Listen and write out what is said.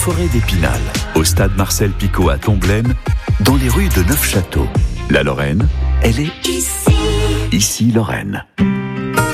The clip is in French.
forêt d'Épinal, au stade Marcel Picot à Tomblaine, dans les rues de Neufchâteau. La Lorraine, elle est ici Lorraine.